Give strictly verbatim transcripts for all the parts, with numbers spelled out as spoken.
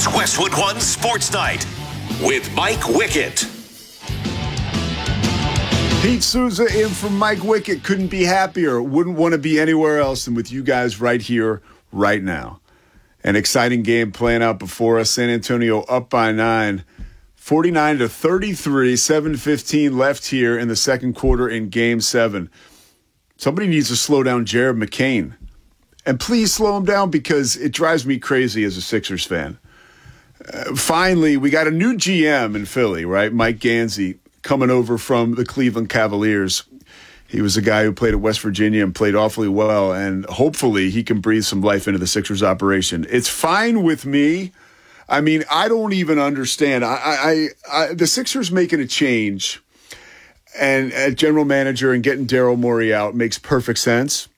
It's Westwood One Sports Night with Mike Wickett. Pete Souza in from Mike Wickett. Couldn't be happier. Wouldn't want to be anywhere else than with you guys right here, right now. An exciting game playing out before us. San Antonio up by nine, forty-nine to thirty-three, seven fifteen left here in the second quarter in game seven. Somebody needs to slow down Jared McCain. And please slow him down because it drives me crazy as a Sixers fan. Uh, finally, we got a new G M in Philly, right? Mike Gansey coming over from the Cleveland Cavaliers. He was a guy who played at West Virginia and played awfully well, and hopefully he can breathe some life into the Sixers operation. It's fine with me. I mean, I don't even understand. I, I, I the Sixers making a change and at general manager and getting Daryl Morey out makes perfect sense.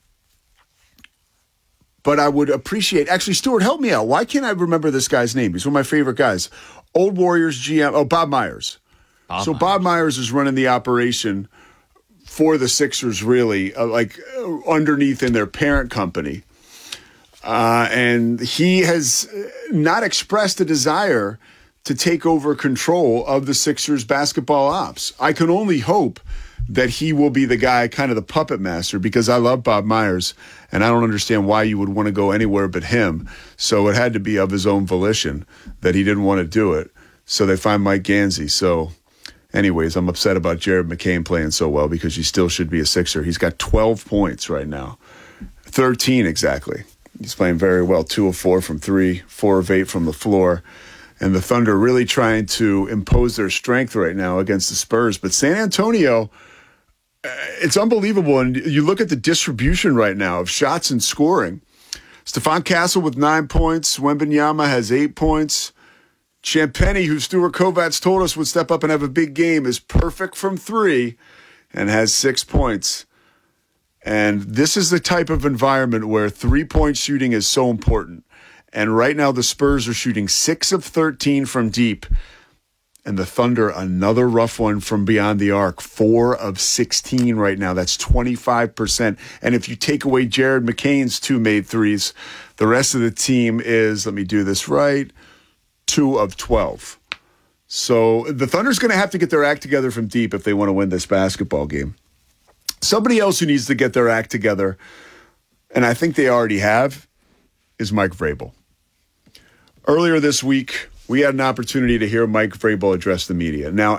But I would appreciate, actually, Stuart, help me out. Why can't I remember this guy's name? He's one of my favorite guys. Old Warriors G M, oh, Bob Myers. Bob so Myers. Bob Myers is running the operation for the Sixers, really, uh, like uh, underneath in their parent company. Uh, and he has not expressed a desire to take over control of the Sixers basketball ops. I can only hope that he will be the guy, kind of the puppet master, because I love Bob Myers, and I don't understand why you would want to go anywhere but him. So it had to be of his own volition that he didn't want to do it. So they find Mike Gansey. So anyways, I'm upset about Jared McCain playing so well because he still should be a Sixer. He's got twelve points right now, thirteen exactly. He's playing very well, two of four from three, four of eight from the floor. And the Thunder really trying to impose their strength right now against the Spurs. But San Antonio, it's unbelievable. And you look at the distribution right now of shots and scoring. Stephon Castle with nine points. Wembanyama has eight points. Champagnie, who Stuart Kovats told us would step up and have a big game, is perfect from three and has six points. And this is the type of environment where three-point shooting is so important. And right now the Spurs are shooting six of thirteen from deep. And the Thunder, another rough one from beyond the arc, four of sixteen right now. That's twenty-five percent. And if you take away Jared McCain's two made threes, the rest of the team is, let me do this right, two of twelve. So the Thunder's going to have to get their act together from deep if they want to win this basketball game. Somebody else who needs to get their act together, and I think they already have, is Mike Vrabel. Earlier this week, we had an opportunity to hear Mike Vrabel address the media. Now,